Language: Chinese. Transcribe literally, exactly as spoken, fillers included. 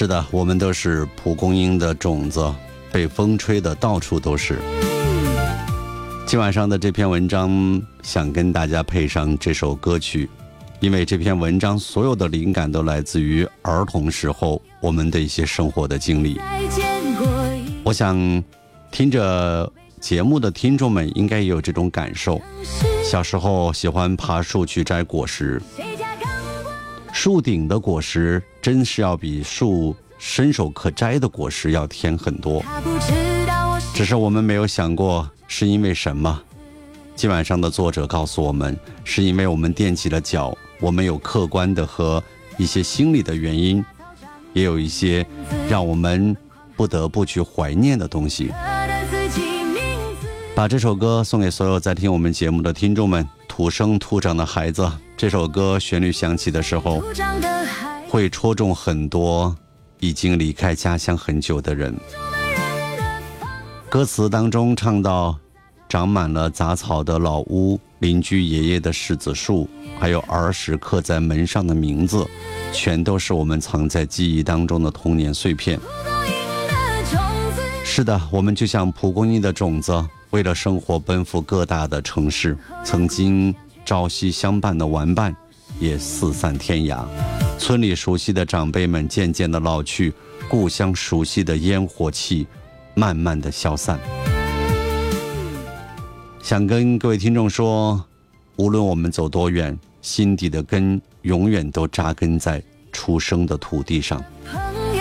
是的，我们都是蒲公英的种子，被风吹的到处都是。今晚上的这篇文章想跟大家配上这首歌曲，因为这篇文章所有的灵感都来自于儿童时候我们的一些生活的经历。我想听着节目的听众们应该也有这种感受，小时候喜欢爬树去摘果实，树顶的果实真是要比树伸手可摘的果实要甜很多，只是我们没有想过是因为什么。今晚上的作者告诉我们，是因为我们踮起了脚，我们有客观的和一些心理的原因，也有一些让我们不得不去怀念的东西。把这首歌送给所有在听我们节目的听众们，土生土长的孩子，这首歌旋律响起的时候会戳中很多已经离开家乡很久的人。歌词当中唱到，长满了杂草的老屋，邻居爷爷的柿子树，还有儿时刻在门上的名字，全都是我们藏在记忆当中的童年碎片。是的，我们就像蒲公英的种子，为了生活奔赴各大的城市，曾经朝夕相伴的玩伴也四散天涯，村里熟悉的长辈们渐渐的老去，故乡熟悉的烟火气慢慢的消散。想跟各位听众说，无论我们走多远，心底的根永远都扎根在出生的土地上。